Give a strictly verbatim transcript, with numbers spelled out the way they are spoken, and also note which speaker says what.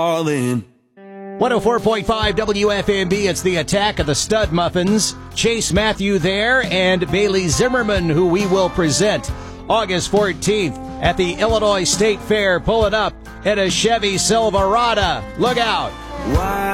Speaker 1: All in.
Speaker 2: one oh four point five W F M B, it's the Attack of the Stud Muffins. Chase Matthew there and Bailey Zimmerman, who we will present August fourteenth at the Illinois State Fair. Pull it up in a Chevy Silverado. Look out.
Speaker 1: Why?